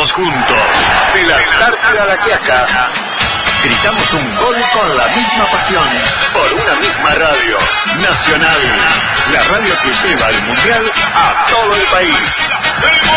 Todos juntos, de la Antártida a la Quiaca, gritamos un gol con la misma pasión, por una misma radio, Nacional, la radio que lleva el Mundial a todo el país.